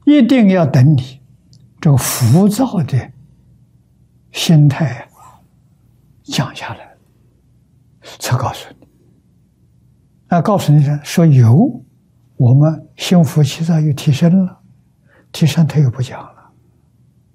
一定要等你这个浮躁的心态降下来，才告诉你。告诉你说有，我们心浮气躁又提升了，提升他又不讲了。